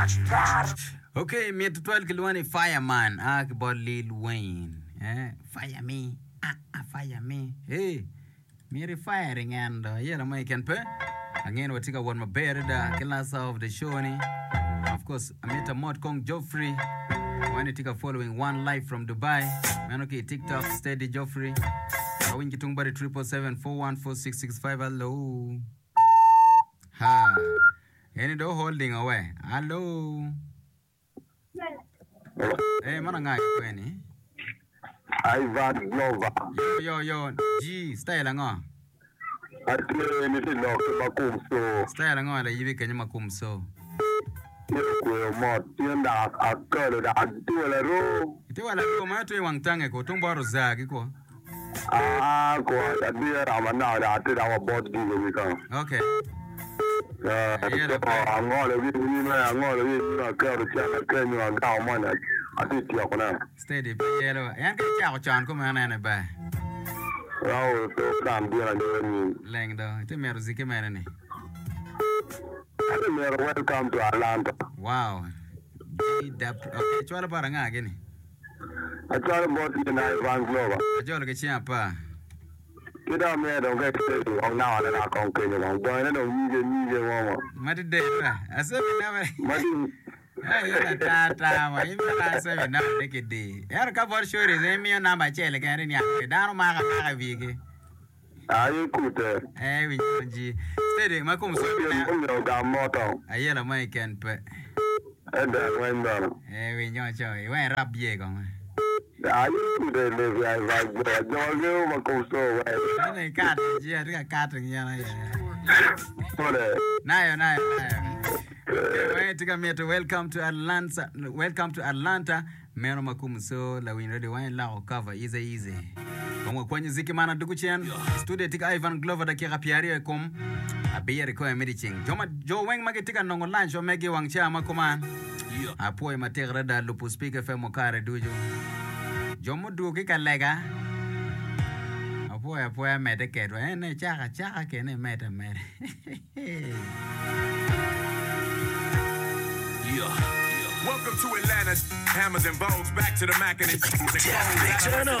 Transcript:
Okay, me to 12 kilwani fireman. About Lil Wayne. Fire me. Fire me. Hey, me firing and yeah, I can pay. Again, we take one my better class of the show. Of course, I met a mod Kong Joffrey. When you take a following one live from Dubai. Man, okay, TikTok, steady Joffrey. I win kitung bari 777-414-665. Hello. Ha. Any do holding away. Hello. Hey, mana ngai kweni? Ivan Nova. Yo. G, style ngo. Ati ni tino makumso. Style ngo la yibi kenya makumso. Yo mo tienda akalo da tuela ro. Ite wala ko ma to wang tange ko tumbo rozagi ko. Ko adia ramana da ati da bot di we kan. Okay. Angole we na angole we na ka ro cha na kenyu anga o mana. Ati ti akona. Steady yelo. Yan ka cha ko chan ko mana ne ba. Rao to kan dia ni. Leng do. Ite me rozike mana ne. Welcome to Atlanta. Wow. Okay, chwala para nga gini. Achwala bot ni na Ivan Glover. Ajolo ke chia pa. Kita me don't get to on now na kon kenyo on boy na don't nije mama. Mati de ra. Asabi na ba. Mati Ay tata ma imba asabi na de ke de. Yar ka for sure ze mi na ba chele ka ri nya. Dano ma ka vige. Ayi kute. We ji. Steady ma kum so Yo ga moto. ayela mai ken pe. Eda wenda. We nyo cho. We rap ye ko. Ayi kute le ya va yo ma ko so we. Ne kat ji ka kat nya na ye. Pole. Nayo. Okay, tika meto welcome to Atlanta. Welcome to Atlanta. Meno makumu so la win ready wine la cover easy. Kama kwenye ziki mana dukuchen. Studio tika Ivan Glover da kira piari kom. Abiyari ko emediching. Jo weng magi tika nongo lunch o megi wang chama kuman. Apoy mategra da lupu speaker fe mokare dujo. Jomo duki kalega. Apoy mete kedwa. Ne chaka kene mete. Welcome to Atlanta. Hammers and bones. Back to the Mac and it's